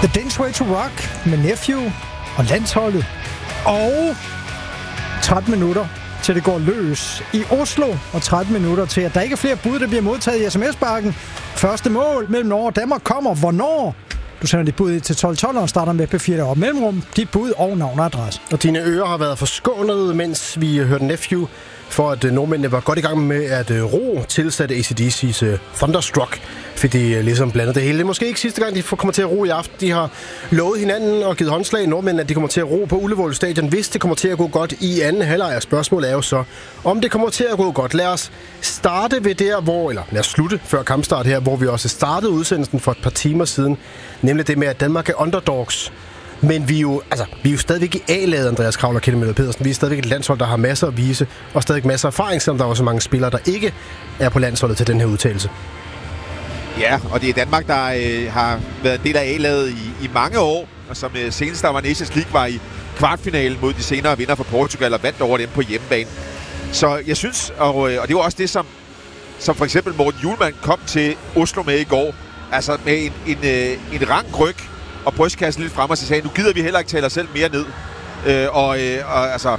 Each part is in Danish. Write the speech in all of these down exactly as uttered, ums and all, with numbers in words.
The Dance Way to Rock med Nephew og landsholdet. Og tretten minutter til det går løs i Oslo, og tretten minutter til, at der ikke er flere bud, der bliver modtaget i sms-bakken. Første mål mellem Norge og Danmark kommer. Hvornår? Du sender dit bud til tolv tolv og starter med P fire deroppe. Mellemrum, dit bud og navn og adresse. Og dine ører har været forskånet, mens vi hørte Nephew, for at nordmændene var godt i gang med at ro tilsatte A C D C's Thunderstruck, fordi de ligesom blandede det hele. Det er måske ikke sidste gang, de kommer til at ro i aften. De har lovet hinanden og givet håndslag nordmændene, at de kommer til at ro på Ullevål Stadion, hvis det kommer til at gå godt i anden halvleg. Spørgsmålet er jo så, om det kommer til at gå godt. Lad os starte ved der, hvor, eller lad os slutte før kampstart her, hvor vi også startede udsendelsen for et par timer siden, nemlig det med, at Danmark er underdogs. Men vi er jo, altså, vi er jo stadigvæk i A-laget, Andreas Kravl og Kjeld Møller Pedersen. Vi er stadigvæk et landshold, der har masser at vise, og stadig masser af erfaring, selvom der er også mange spillere, der ikke er på landsholdet til den her udtalelse. Ja, og det er Danmark, der øh, har været en del af A-laget i, i mange år, og som øh, senest der var Nations League var i kvartfinalen mod de senere vinder fra Portugal og vandt over dem på hjemmebane. Så jeg synes, og, øh, og det var også det, som, som for eksempel Morten Hjulmand kom til Oslo med i går, altså med en, en, øh, en rank ryg og brystkassen lidt frem, og så sagde, nu gider vi heller ikke tale os selv mere ned. Øh, og, øh, og altså,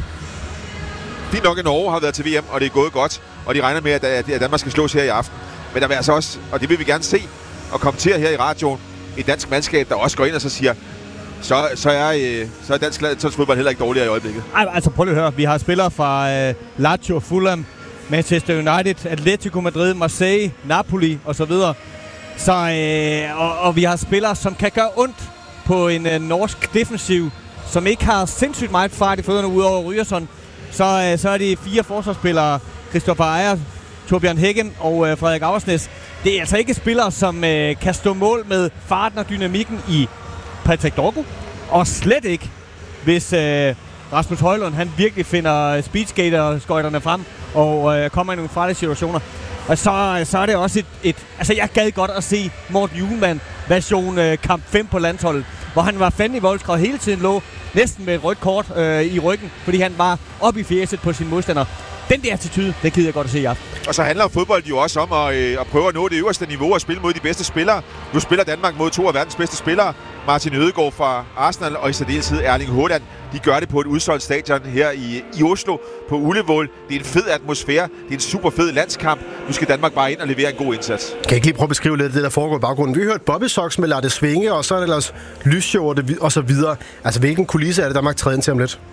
fint nok i Norge har været til V M, og det er gået godt, og de regner med, at, at Danmark skal slås her i aften. Men der vil altså også, og det vil vi gerne se, og kommentere her i radioen, et dansk mandskab, der også går ind og så siger, så, så, er, øh, så er dansk landsholdsfodbold heller ikke dårligere i øjeblikket. Ej, altså prøv lige at høre, vi har spillere fra øh, Lazio, Fulham, Manchester United, Atletico Madrid, Marseille, Napoli osv., Så, øh, og, og vi har spillere, som kan gøre ondt på en øh, norsk defensiv, som ikke har sindssygt meget fart i fødderne ud over Ryerson. Så, øh, så er de fire forsvarsspillere, Christopher Ejer, Torbjørn Heggen og øh, Frederik Auersnæs. Det er altså ikke spillere, som øh, kan stå mål med farten og dynamikken i Patrick Dorgo. Og slet ikke, hvis øh, Rasmus Højlund han virkelig finder speedskater-skøjterne frem og øh, kommer i nogle farlige situationer. Og så, så er det også et, et... Altså, jeg gad godt at se Morten Hjulmand version øh, kamp fem på landsholdet, hvor han var fandme i voldskred hele tiden, lå næsten med et rødt kort øh, i ryggen, fordi han var oppe i fjeset på sin modstander. Den der attitude, det gider jeg godt at se i aften. Og så handler fodbold jo også om at, øh, at prøve at nå det øverste niveau og spille mod de bedste spillere. Nu spiller Danmark mod to af verdens bedste spillere. Martin Ødegaard fra Arsenal og i særdeleshed Erling Haaland. De gør det på et udsolgt stadion her i, i Oslo på Ullevål. Det er en fed atmosfære. Det er en super fed landskamp. Nu skal Danmark bare ind og levere en god indsats. Kan jeg ikke lige prøve at beskrive lidt af det, der foregår i baggrunden? Vi har hørt Bobby Sox med Lad det svinge, og så er det ellers lysshow og så videre. Altså, hvilken kulisse er det, Danmark træder ind til om lidt?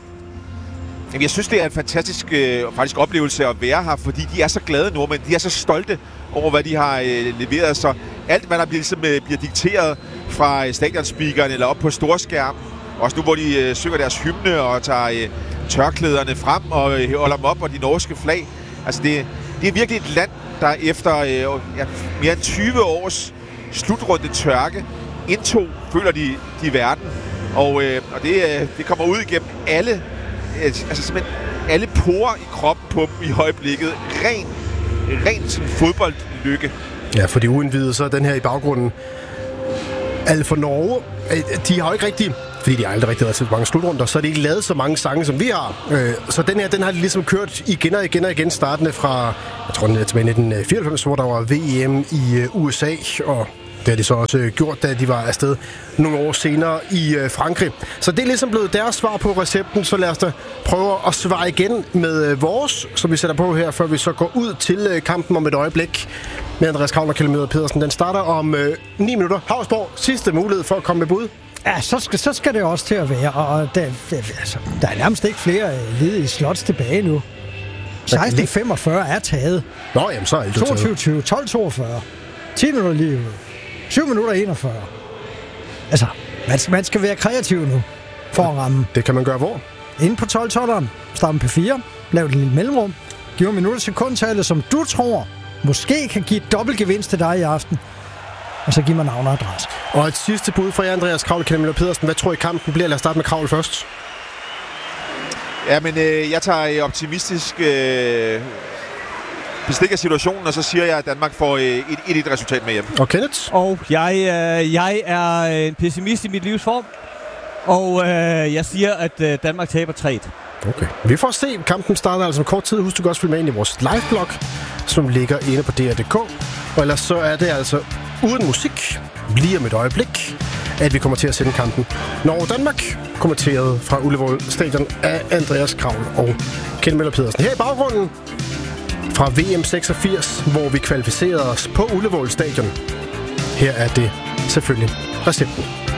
Jamen, jeg synes, det er en fantastisk øh, faktisk oplevelse at være her, fordi de er så glade nordmænd. De er så stolte over, hvad de har øh, leveret. Så alt, hvad der bliver, ligesom, øh, bliver dikteret fra øh, stadionspeakeren eller op på storskærmen, også nu, hvor de øh, synger deres hymne og tager øh, tørklæderne frem og øh, holder dem op og de norske flag. Altså, det, det er virkelig et land, der efter øh, ja, mere end tyve års slutrunde tørke indtog, føler de, de verden. Og, øh, og det, øh, det kommer ud igennem alle altså simpelthen alle porer i kroppen på dem i øjeblikket. Ren, ren sådan fodboldlykke. Ja, for de uindvidede, så er den her i baggrunden. Alt for Norge, de har jo ikke rigtig, fordi de har aldrig rigtig været til mange slutrunder, så har de ikke lavet så mange sange, som vi har. Så den her, den har de ligesom kørt igen og igen og igen, startende fra, jeg tror, den er tilbage i nitten fireoghalvfems, hvor der var V M i U S A, og det har de så også gjort, da de var afsted nogle år senere i øh, Frankrig. Så det er ligesom blevet deres svar på recepten, så lad os da prøve at svare igen med øh, vores, som vi sætter på her, før vi så går ud til øh, kampen om et øjeblik med Andreas Kravl og Kjeld Møller Pedersen. Den starter om øh, ni minutter. Havsborg, sidste mulighed for at komme med bud. Ja, så skal, så skal det også til at være, og der, der, altså, der er nærmest ikke flere øh, ledige slots tilbage nu. seksten femogfyrre er taget. Nå, jamen så er det toogtyve tyve, tolv toogfyrre, ti minutter lige ud. syv minutter enogfyrre. Altså, man, man skal være kreativ nu for at ramme. Det kan man gøre hvor? Inde på tolv tolveren, start med P fire, lav et lille mellemrum, giv minutter sekundtallet, som du tror måske kan give et dobbelt gevinst til dig i aften. Og så giv mig navn og adresse. Og et sidste bud fra jer, Andreas Kravl og Kjeld Møller Pedersen. Hvad tror I kampen bliver? Lad os starte med Kravl først. Ja, men øh, jeg tager optimistisk øh, bestik af situationen, og så siger jeg, at Danmark får øh, et et-et resultat med hjem. Og Kenneth? Og jeg, øh, jeg er en pessimist i mit livs form, og øh, jeg siger, at øh, Danmark taber tre et. Okay. Vi får se. Kampen starter altså om kort tid. Husk, du kan også følge med ind i vores liveblog, som ligger inde på D R punktum d k. Og ellers så er det altså uden musik, lige om et øjeblik, at vi kommer til at sende kampen. Norge-Danmark, kommenteret fra Ullevål Stadion af Andreas Kravl og Ken Møller Pedersen. Her i baggrunden fra V M seksogfirs, hvor vi kvalificerede os på Ullevål Stadion. Her er det selvfølgelig recepten.